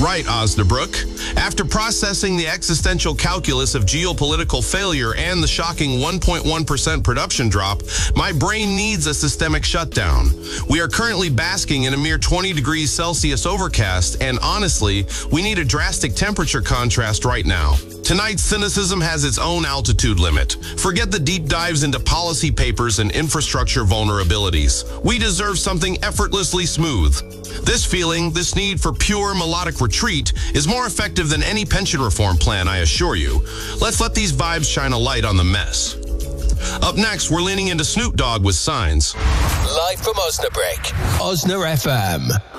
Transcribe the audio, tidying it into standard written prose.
Right, Osnabrück. After processing the existential calculus of geopolitical failure and the shocking 1.1% production drop, my brain needs a systemic shutdown. We are currently basking in a mere 20 degrees Celsius overcast, and honestly, we need a drastic temperature contrast right now. Tonight's cynicism has its own altitude limit. Forget the deep dives into policy papers and infrastructure vulnerabilities. We deserve something effortlessly smooth. This feeling, this need for pure melodic retreat, is more effective than any pension reform plan, I assure you. Let's let these vibes shine a light on the mess. Up next, we're leaning into Snoop Dogg with Signs. Live from Osnabrück, Osna FM.